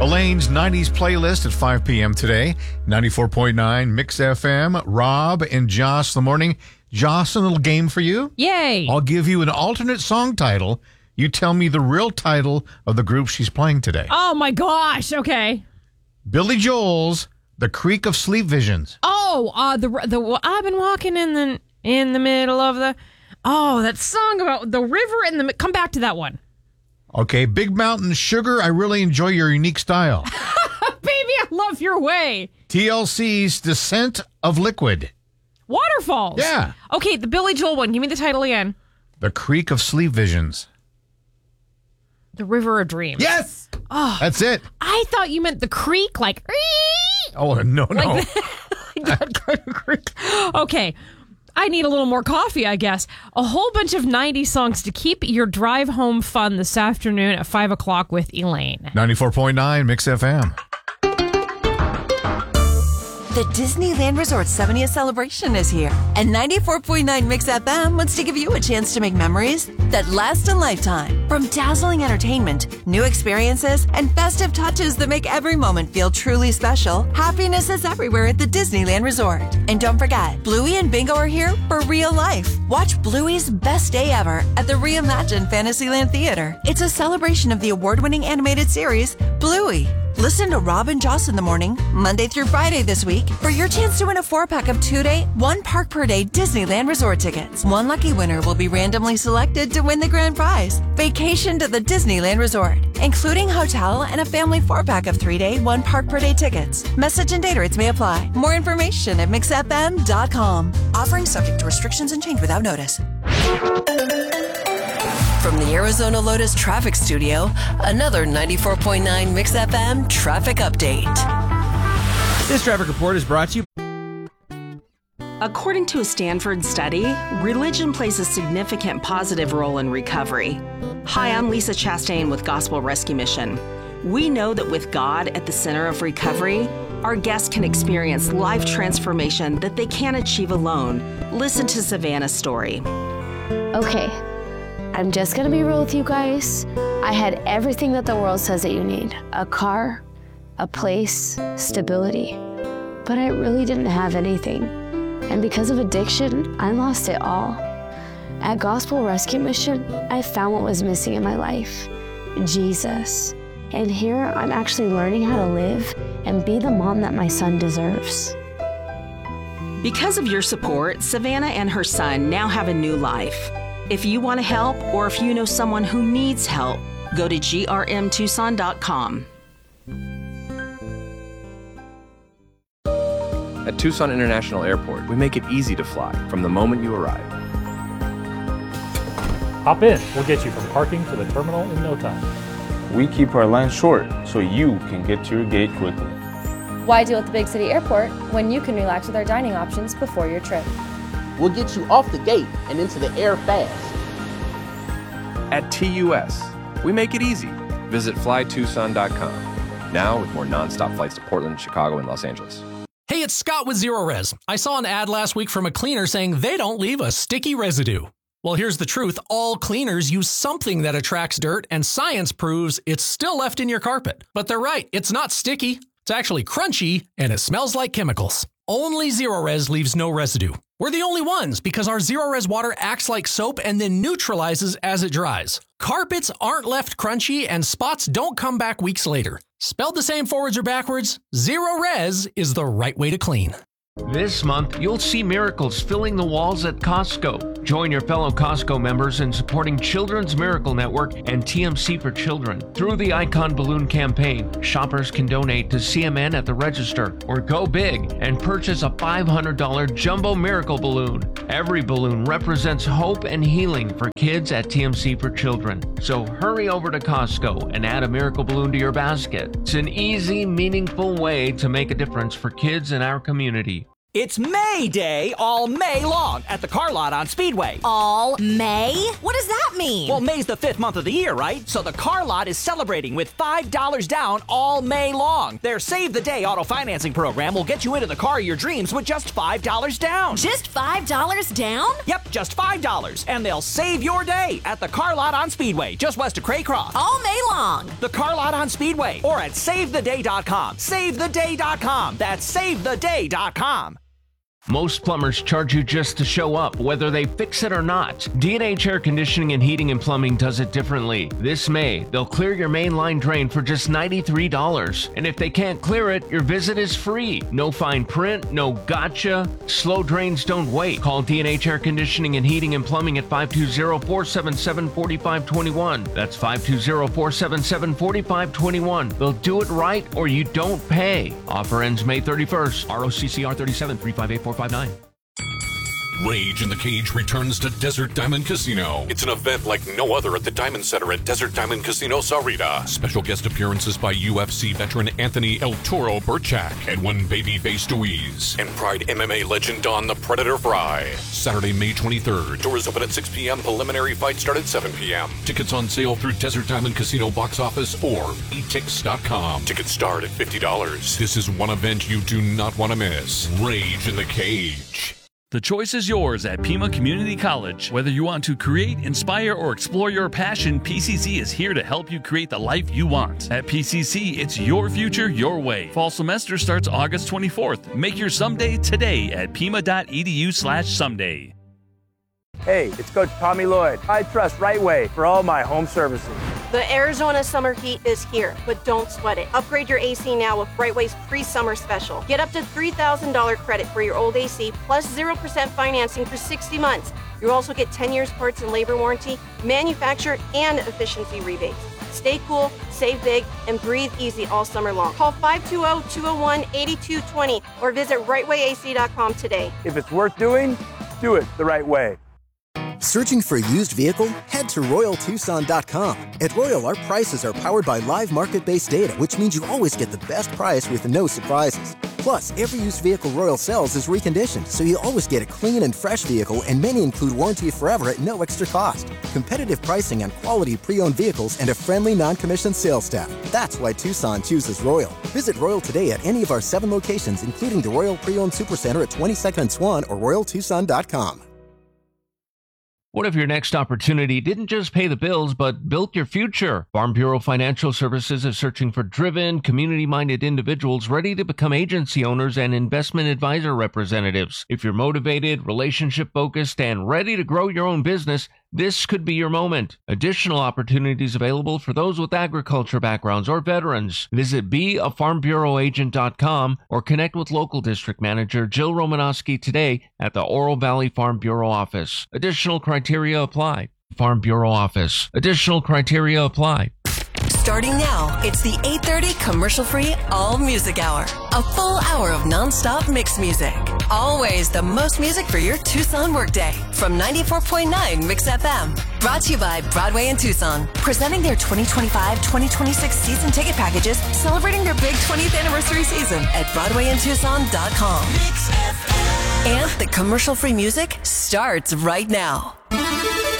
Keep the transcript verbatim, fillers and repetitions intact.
Elaine's nineties playlist at five p.m. today. ninety-four point nine Mix F M. Rob and Josh the morning. Josh, a little game for you. Yay. I'll give you an alternate song title. You tell me the real title of the group she's playing today. Oh, my gosh. Okay. Billy Joel's The Creek of Sleep Visions. Oh, uh, the the I've been walking in the in the middle of the... Oh, that song about the river and the... Come back to that one. Okay, Big Mountain Sugar, I really enjoy your unique style. Baby, I love your way. T L C's Descent of Liquid. Waterfalls. Yeah. Okay, the Billy Joel one. Give me the title again. The Creek of Sleep Visions. The River of Dreams. Yes. Oh, that's it. I thought you meant the creek, like... Oh, no, no. Like that kind of creek. Okay. I need a little more coffee, I guess. A whole bunch of nineties songs to keep your drive home fun this afternoon at five o'clock with Elaine. ninety-four point nine Mix F M. The Disneyland Resort seventieth celebration is here, and ninety-four point nine Mix F M wants to give you a chance to make memories that last a lifetime. From dazzling entertainment, new experiences, and festive touches that make every moment feel truly special, happiness is everywhere at the Disneyland Resort. And don't forget, Bluey and Bingo are here for real life. Watch Bluey's best day ever at the reimagined Fantasyland Theater. It's a celebration of the award-winning animated series, Bluey. Listen to Rob and Joss in the morning, Monday through Friday this week, for your chance to win a four-pack of two-day, one park per day Disneyland Resort tickets. One lucky winner will be randomly selected to win the grand prize, vacation to the Disneyland Resort, including hotel and a family four-pack of three-day, one park per day tickets. Message and data rates may apply. More information at mix f m dot com. Offering subject to restrictions and change without notice. From the Arizona Lotus Traffic Studio, another ninety-four point nine Mix F M traffic update. This traffic report is brought to you. According to a Stanford study, religion plays a significant positive role in recovery. Hi, I'm Lisa Chastain with Gospel Rescue Mission. We know that with God at the center of recovery, our guests can experience life transformation that they can't achieve alone. Listen to Savannah's story. Okay. I'm just gonna be real with you guys. I had everything that the world says that you need. A car, a place, stability. But I really didn't have anything. And because of addiction, I lost it all. At Gospel Rescue Mission, I found what was missing in my life, Jesus. And here I'm actually learning how to live and be the mom that my son deserves. Because of your support, Savannah and her son now have a new life. If you want to help, or if you know someone who needs help, go to G R M Tucson dot com. At Tucson International Airport, we make it easy to fly from the moment you arrive. Hop in. We'll get you from parking to the terminal in no time. We keep our line short so you can get to your gate quickly. Why deal at the big city airport when you can relax with our dining options before your trip? We'll get you off the gate and into the air fast. At T U S, we make it easy. Visit fly tucson dot com. Now with more nonstop flights to Portland, Chicago, and Los Angeles. Hey, it's Scott with Zero Res. I saw an ad last week from a cleaner saying they don't leave a sticky residue. Well, here's the truth. All cleaners use something that attracts dirt, and science proves it's still left in your carpet. But they're right. It's not sticky. It's actually crunchy, and it smells like chemicals. Only Zero Res leaves no residue. We're the only ones because our Zero Res water acts like soap and then neutralizes as it dries. Carpets aren't left crunchy and spots don't come back weeks later. Spelled the same forwards or backwards, Zero Res is the right way to clean. This month, you'll see miracles filling the walls at Costco. Join your fellow Costco members in supporting Children's Miracle Network and T M C for Children. Through the Icon Balloon campaign, shoppers can donate to C M N at the register or go big and purchase a five hundred dollars jumbo miracle balloon. Every balloon represents hope and healing for kids at T M C for Children. So hurry over to Costco and add a miracle balloon to your basket. It's an easy, meaningful way to make a difference for kids in our community. It's May Day all May long at the car lot on Speedway. All May? What does that mean? Well, May's the fifth month of the year, right? So the car lot is celebrating with five dollars down all May long. Their Save the Day auto financing program will get you into the car of your dreams with just five dollars down. Just five dollars down? Yep, just five dollars. And they'll save your day at the car lot on Speedway, just west of Craycroft. All May long. The car lot on Speedway or at save the day dot com. save the day dot com. That's save the day dot com. Most plumbers charge you just to show up, whether they fix it or not. D and H Air Conditioning and Heating and Plumbing does it differently. This May, they'll clear your main line drain for just ninety-three dollars. And if they can't clear it, your visit is free. No fine print, no gotcha. Slow drains don't wait. Call D and H Air Conditioning and Heating and Plumbing at five two zero, four seven seven, four five two one. That's five two zero, four seven seven, four five two one. They'll do it right or you don't pay. Offer ends May thirty-first. R O C C R thirty-seven, three five eight four five nine. Rage in the Cage returns to Desert Diamond Casino. It's an event like no other at the Diamond Center at Desert Diamond Casino Sahuarita. Special guest appearances by U F C veteran Anthony El Toro Burchak and one babyface Deweese. And Pride M M A legend Don the Predator Fry. Saturday, May twenty-third. Doors open at six p.m. Preliminary fights start at seven p.m. Tickets on sale through Desert Diamond Casino box office or e tix dot com. Tickets start at fifty dollars. This is one event you do not want to miss. Rage in the Cage. The choice is yours at Pima Community College. Whether you want to create, inspire, or explore your passion, P C C is here to help you create the life you want. At P C C, it's your future, your way. Fall semester starts August twenty-fourth. Make your someday today at pima.edu slash someday. Hey, it's Coach Tommy Lloyd. I trust Right Way for all my home services. The Arizona summer heat is here, but don't sweat it. Upgrade your A C now with Right Way's pre-summer special. Get up to three thousand dollars credit for your old A C plus zero percent financing for sixty months. You'll also get ten years parts and labor warranty, manufacturer, and efficiency rebates. Stay cool, save big, and breathe easy all summer long. Call five two zero, two zero one, eight two two zero or visit right way A C dot com today. If it's worth doing, do it the right way. Searching for a used vehicle? Head to Royal Tucson dot com. At Royal, our prices are powered by live market-based data, which means you always get the best price with no surprises. Plus, every used vehicle Royal sells is reconditioned, so you always get a clean and fresh vehicle, and many include warranty forever at no extra cost. Competitive pricing on quality pre-owned vehicles and a friendly non-commissioned sales staff. That's why Tucson chooses Royal. Visit Royal today at any of our seven locations, including the Royal Pre-Owned Supercenter at twenty-second and Swan or Royal Tucson dot com. What if your next opportunity didn't just pay the bills, but built your future? Farm Bureau Financial Services is searching for driven, community-minded individuals ready to become agency owners and investment advisor representatives. If you're motivated, relationship-focused, and ready to grow your own business, this could be your moment. Additional opportunities available for those with agriculture backgrounds or veterans. Visit be a farm bureau agent dot com or connect with local district manager Jill Romanowski today at the Oro Valley Farm Bureau office. Additional criteria apply. Farm Bureau office. Additional criteria apply. Starting now, it's the eight thirty commercial-free All Music Hour. A full hour of non-stop mix music. Always the most music for your Tucson workday. From ninety-four point nine Mix F M. Brought to you by Broadway in Tucson. Presenting their twenty twenty-five twenty twenty-six season ticket packages. Celebrating their big twentieth anniversary season at broadway in tucson dot com. Mix F M. And the commercial-free music starts right now.